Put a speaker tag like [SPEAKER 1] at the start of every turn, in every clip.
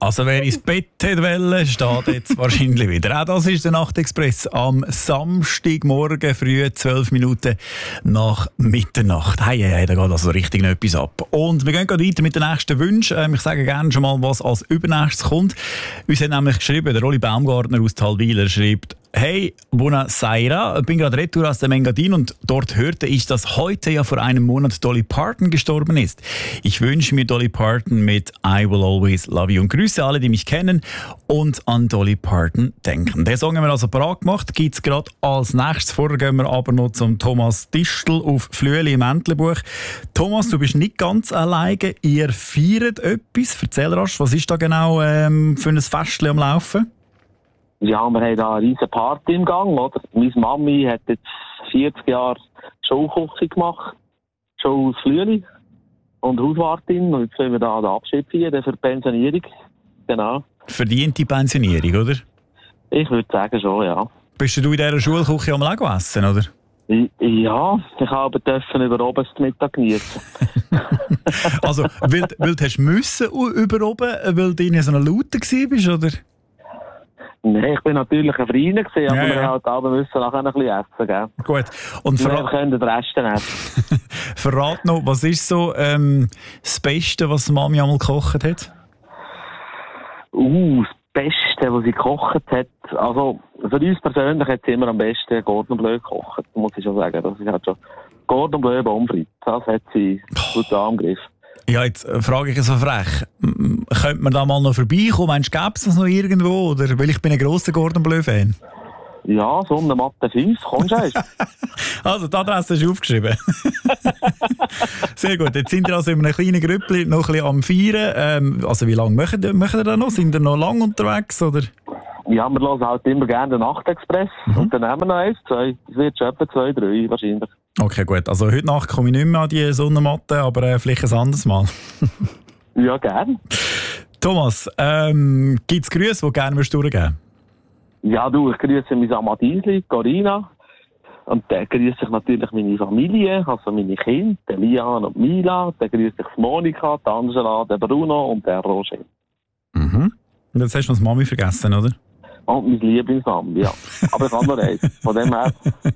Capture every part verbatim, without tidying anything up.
[SPEAKER 1] Also wer ins Bett hätte wollen, steht jetzt wahrscheinlich wieder. Auch das ist der Nachtexpress am Samstagmorgen früh, zwölf Minuten nach Mitternacht. Hey, hey, hey, da geht also richtig noch etwas ab. Und wir gehen gerade weiter mit den nächsten Wünschen. Ähm, ich sage gerne schon mal, was als übernächstes kommt. Uns hat nämlich geschrieben, der Rolli Baumgartner aus Talweiler schreibt: Hey, buonasera, ich bin gerade retour aus dem Engadin und dort hörte ich, dass heute ja vor einem Monat Dolly Parton gestorben ist. Ich wünsche mir Dolly Parton mit I Will Always Love You und grüße alle, die mich kennen und an Dolly Parton denken. Den Song haben wir also parat gemacht, gibt es gerade als nächstes. Vorher gehen wir aber noch zum Thomas Distel auf Flüeli im Entlebuch. Thomas, du bist nicht ganz alleine, ihr feiert etwas. Erzähl rasch, was ist da genau ähm, für ein Festchen am Laufen?
[SPEAKER 2] Ja, wir haben da eine riesen Party im Gang, oder? Meine Mami hat jetzt vierzig Jahre Showküche gemacht, Show aus Flüeli und Hauswartin. Und jetzt wollen wir da den Abschied feiern für die Pensionierung. Genau.
[SPEAKER 1] Verdiente Pensionierung, oder?
[SPEAKER 2] Ich würde sagen schon, ja.
[SPEAKER 1] Bist du in dieser Schulküche am Lego essen, oder?
[SPEAKER 2] Ja, ich habe dürfen über oben das Mittag genießen.
[SPEAKER 1] Also, weil, weil du hast müssen über oben, weil du in so einer Laute warst, oder?
[SPEAKER 2] Nein, ich bin natürlich ein Freund, aber
[SPEAKER 1] ja,
[SPEAKER 2] wir
[SPEAKER 1] ja.
[SPEAKER 2] halt alle müssen nachher ein bisschen essen, gell?
[SPEAKER 1] Gut. Und
[SPEAKER 2] wir
[SPEAKER 1] verra-
[SPEAKER 2] können den Rest essen.
[SPEAKER 1] Verrat noch, was ist so ähm, das Beste, was Mami einmal gekocht hat?
[SPEAKER 2] Uh, das Beste, was sie gekocht hat. Also, für uns persönlich hat sie immer am besten Cordon Bleu gekocht, muss ich schon sagen. Das ist halt schon Cordon Bleu Pommes. Das hat sie gut angegriffen.
[SPEAKER 1] Ja, jetzt äh, frage ich so frech. M- Könnte man da mal noch vorbeikommen? Meinst du, gäbe es das noch irgendwo? Oder? Weil ich bin ein grosser Cordon Bleu-Fan.
[SPEAKER 2] Ja, so eine Matte fünf, kommst du?
[SPEAKER 1] Also, die Adresse ist aufgeschrieben. Sehr gut. Jetzt sind wir also in einem kleinen Grüppli noch ein bisschen am Feiern. Ähm, also, wie lange machen ihr, machen ihr da noch? Sind ihr noch lange unterwegs? Oder?
[SPEAKER 2] Ja, wir hören halt immer gerne den Nachtexpress. Mhm. Und dann nehmen wir noch eins, zwei. Das wird schon etwa zwei, drei wahrscheinlich.
[SPEAKER 1] Okay, gut. Also, heute Nacht komme ich nicht mehr an die Sonnenmatte, aber äh, vielleicht ein anderes Mal.
[SPEAKER 2] Ja, gerne.
[SPEAKER 1] Thomas, ähm, gibt es Grüße, die du gerne durchgeben würdest?
[SPEAKER 2] Ja, du, ich grüße meine Amadisli, Corina. Und dann grüße ich natürlich meine Familie, also meine Kinder, Lian und Mila. Dann grüße ich Monika, die Angela, den Bruno und den Roger.
[SPEAKER 1] Mhm. Und jetzt hast du noch das Mami vergessen, oder?
[SPEAKER 2] Und mein Lieblingsmami, ja. Aber ich habe noch eins. Von dem her.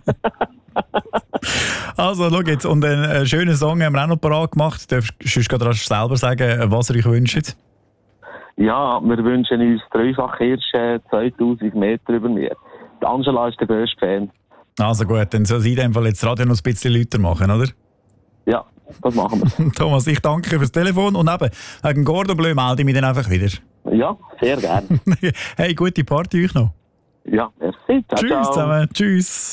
[SPEAKER 1] Also, schau jetzt. Und einen schönen Song haben wir auch noch parat gemacht. Du darfst gerade selber sagen, was ihr euch wünscht.
[SPEAKER 2] Ja, wir wünschen uns dreifach Hirsche, zweitausend Meter über mir. Die Angela ist der grösste Fan.
[SPEAKER 1] Also gut, dann soll sie in dem Fall jetzt das Radio noch ein bisschen lauter machen, oder?
[SPEAKER 2] Ja, das machen wir.
[SPEAKER 1] Thomas, ich danke fürs Telefon und eben, wegen Cordon Bleu melde ich mich dann einfach wieder.
[SPEAKER 2] Ja, sehr gerne.
[SPEAKER 1] Hey, gute Party euch noch.
[SPEAKER 2] Ja, merci. Ciao,
[SPEAKER 1] Tschüss
[SPEAKER 2] ciao.
[SPEAKER 1] zusammen. Tschüss.